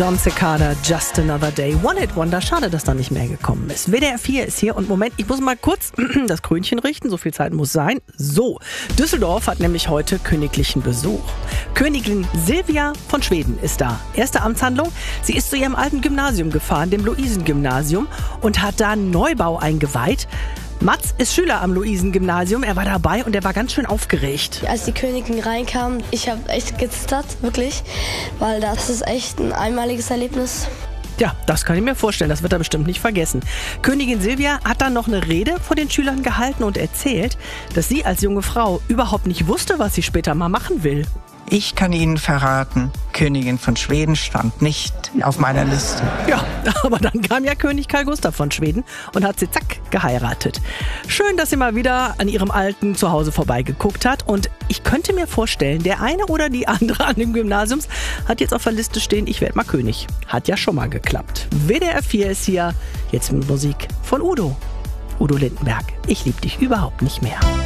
John Cicada, Just Another Day. One Hit Wonder, schade, dass da nicht mehr gekommen ist. WDR 4 ist hier und Moment, ich muss mal kurz das Krönchen richten, so viel Zeit muss sein. So, Düsseldorf hat nämlich heute königlichen Besuch. Königin Silvia von Schweden ist da. Erste Amtshandlung, sie ist zu ihrem alten Gymnasium gefahren, dem Luisengymnasium, und hat da einen Neubau eingeweiht. Mats ist Schüler am Luisengymnasium, er war dabei und er war ganz schön aufgeregt. Als die Königin reinkam, ich habe echt gezittert, wirklich, weil das ist echt ein einmaliges Erlebnis. Ja, das kann ich mir vorstellen, das wird er bestimmt nicht vergessen. Königin Silvia hat dann noch eine Rede vor den Schülern gehalten und erzählt, dass sie als junge Frau überhaupt nicht wusste, was sie später mal machen will. Ich kann Ihnen verraten, Königin von Schweden stand nicht auf meiner Liste. Ja, aber dann kam ja König Karl Gustav von Schweden und hat sie zack geheiratet. Schön, dass sie mal wieder an ihrem alten Zuhause vorbeigeguckt hat. Und ich könnte mir vorstellen, der eine oder die andere an dem Gymnasiums hat jetzt auf der Liste stehen, ich werde mal König. Hat ja schon mal geklappt. WDR 4 ist hier, jetzt mit Musik von Udo. Udo Lindenberg, ich lieb dich überhaupt nicht mehr.